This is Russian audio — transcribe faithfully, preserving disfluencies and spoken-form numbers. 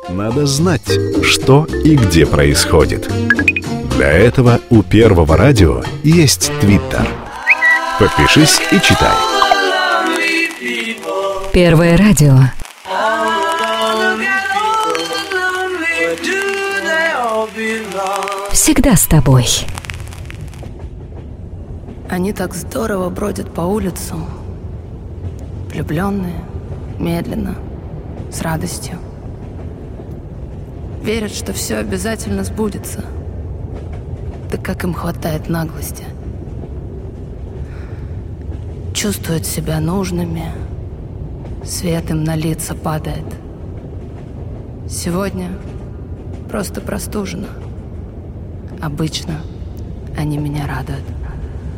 Надо знать, что и где происходит. Для этого у Первого радио есть Твиттер. Подпишись и читай. Первое радио. Всегда с тобой. Они так здорово бродят по улицам, влюбленные, медленно, с радостью. Верят, что все обязательно сбудется. Да как им хватает наглости. Чувствуют себя нужными, свет им на лица падает. Сегодня просто простужена. Обычно они меня радуют.